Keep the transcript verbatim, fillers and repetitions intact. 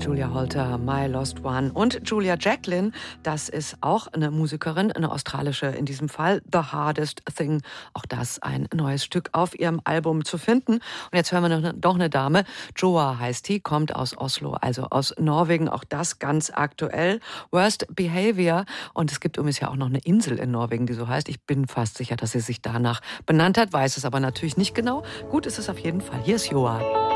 Julia Holter, My Lost One. Und Julia Jacklin, das ist auch eine Musikerin, eine australische in diesem Fall. The Hardest Thing, auch das ein neues Stück auf ihrem Album zu finden. Und jetzt hören wir noch, noch eine Dame, Joa heißt die, kommt aus Oslo, also aus Norwegen, auch das ganz aktuell. Worst Behavior. Und es gibt übrigens ja auch noch eine Insel in Norwegen, die so heißt. Ich bin fast sicher, dass sie sich danach benannt hat, weiß es aber natürlich nicht genau. Gut ist es auf jeden Fall. Hier ist Joa.